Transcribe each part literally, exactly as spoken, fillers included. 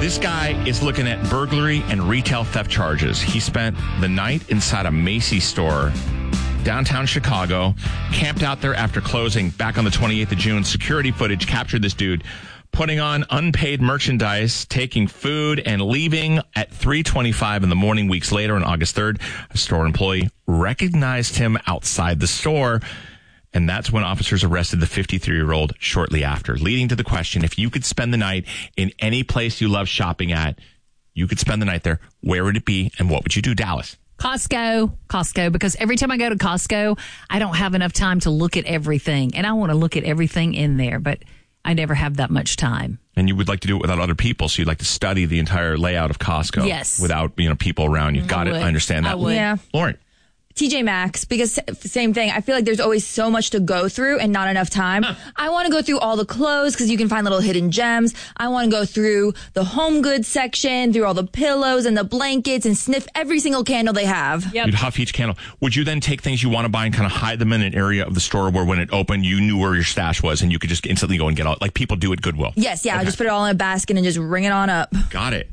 This guy is looking at burglary and retail theft charges. He spent the night inside a Macy's store downtown Chicago, camped out there after closing back on the twenty-eighth of June. Security footage captured this dude putting on unpaid merchandise, taking food, and leaving at three twenty-five in the morning. Weeks later, on August third, a store employee recognized him outside the store, and that's when officers arrested the fifty-three-year-old shortly after, leading to the question, if you could spend the night in any place you love shopping at, you could spend the night there, where would it be, and what would you do, Dallas? Costco, Costco, because every time I go to Costco, I don't have enough time to look at everything, and I want to look at everything in there, but I never have that much time. And you would like to do it without other people, so you'd like to study the entire layout of Costco. Yes. Without, you know, people around you. Got I it. would. I understand that. I would. Yeah. Lauren. T J Maxx, because same thing. I feel like there's always so much to go through and not enough time. Huh. I want to go through all the clothes because you can find little hidden gems. I want to go through the home goods section, through all the pillows and the blankets and sniff every single candle they have. Yep. You'd huff each candle. Would you then take things you want to buy and kind of hide them in an area of the store where when it opened, you knew where your stash was and you could just instantly go and get all, like people do at Goodwill? Yes, yeah. Okay. I just put it all in a basket and just ring it on up. Got it.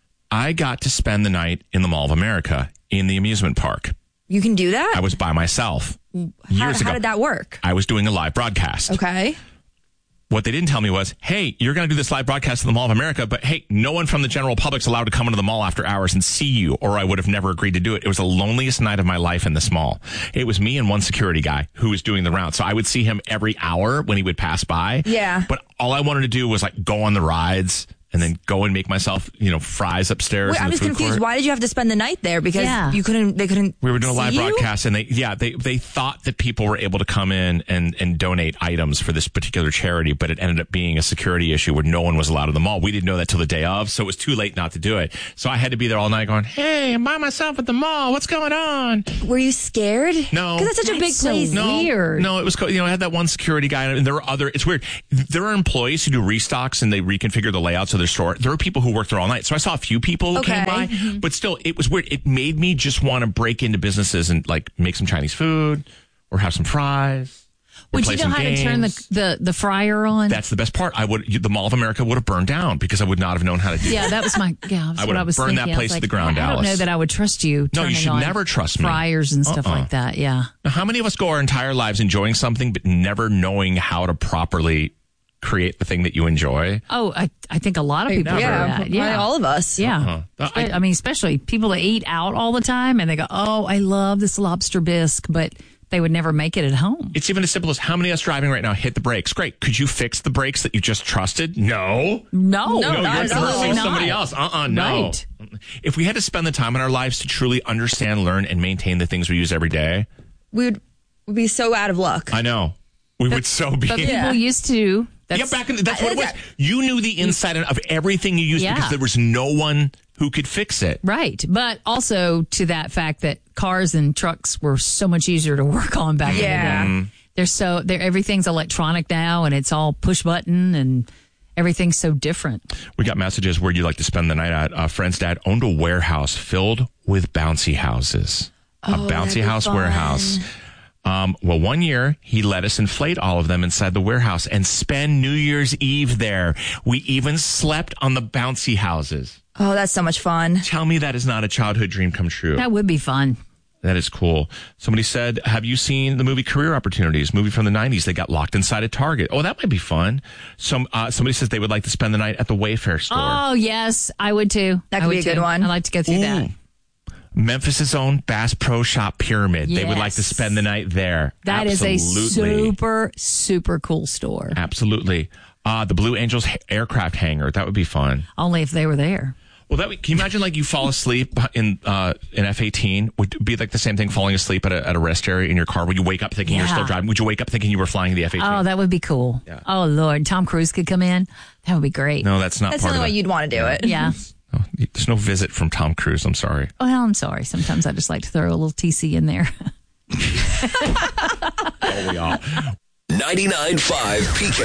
I got to spend the night in the Mall of America in the amusement park. You can do that? I was by myself. How, Years ago. how did that work? I was doing a live broadcast. Okay. What they didn't tell me was, hey, you're going to do this live broadcast in the Mall of America, but hey, no one from the general public's allowed to come into the mall after hours and see you, or I would have never agreed to do it. It was the loneliest night of my life in this mall. It was me and one security guy who was doing the round. So I would see him every hour when he would pass by. Yeah. But all I wanted to do was like go on the rides and then go and make myself, you know, fries upstairs. Wait, in I'm the just food confused. court. Why did you have to spend the night there? Because Yeah. you couldn't, they couldn't We were doing a see live you? broadcast, and they, yeah, they, they thought that people were able to come in and, and donate items for this particular charity, but it ended up being a security issue where no one was allowed in the mall. We didn't know that till the day of, so it was too late not to do it. So I had to be there all night going, hey, I'm by myself at the mall. What's going on? Were you scared? No. Because that's such a big That's so place. No, Weird. no, it was, co- you know, I had that one security guy, and there were other, it's weird. There are employees who do restocks and they reconfigure the layouts of their store. There are people who work there all night. So I saw a few people who Okay. came by, Mm-hmm. but still, it was weird. It made me just want to break into businesses and like make some Chinese food or have some fries. or Would play you know some how to turn the, games. the, the fryer on? That's the best part. I would, the Mall of America would have burned down because I would not have known how to do yeah, that. that was my, yeah, that's I would what I have was burned thinking. that I was place to like, the ground, I don't know Dallas. that I would trust you. No, you turning should on never trust me. Fryers and stuff Uh-uh. like that, yeah. Now, how many of us go our entire lives enjoying something but never knowing how to properly create the thing that you enjoy? Oh, I, I think a lot of people do Yeah, that. probably Yeah. all of us. Yeah. Uh-huh. I, I mean, especially people that eat out all the time and they go, oh, I love this lobster bisque, but they would never make it at home. It's even as simple as how many of us driving right now hit the brakes? Great. Could you fix the brakes that you just trusted? No. No, No, No, not you're at all. trusting not. somebody else. Uh-uh, no. Right. If we had to spend the time in our lives to truly understand, learn, and maintain the things we use every day, We would would be so out of luck. I know. We would so be. But people Yeah. used to. That's, yeah, back in, that's what it was. that- You knew the inside of everything you used Yeah. because there was no one who could fix it. Right. But also to that fact that cars and trucks were so much easier to work on back Yeah. in the day. They're so, they're, everything's electronic now and it's all push button and everything's so different. We got messages where you'd like to spend the night at. A friend's dad owned a warehouse filled with bouncy houses. A Oh, that'd bouncy be house fun. warehouse. Um, well, one year he let us inflate all of them inside the warehouse and spend New Year's Eve there. We even slept on the bouncy houses. Oh, that's so much fun. Tell me that is not a childhood dream come true. That would be fun. That is cool. Somebody said, have you seen the movie Career Opportunities, movie from the nineties? They got locked inside a Target. Oh, that might be fun. Some uh, Somebody says they would like to spend the night at the Wayfair store. Oh, yes, I would too. That I could would be a good too. one. I'd like to go through that. Ooh. Memphis's own Bass Pro Shop Pyramid. They would like to Yes. spend the night there. That is Absolutely. a super, super cool store. Absolutely. Uh, the Blue Angels ha- aircraft hangar. That would be fun. Only if they were there. Well, that would, can you imagine like you fall asleep in uh, an F eighteen? Would it be like the same thing falling asleep at a, at a rest area in your car? Would you wake up thinking you're Yeah. still driving? Would you wake up thinking you were flying the F eighteen? Oh, that would be cool. Yeah. Oh, Lord. Tom Cruise could come in. That would be great. no, that's not That's the part only of way it. you'd want to do it. Yeah. Oh, there's no visit from Tom Cruise. I'm sorry. Well, I'm sorry. Sometimes I just like to throw a little T C in there. Oh, we all. ninety-nine point five P K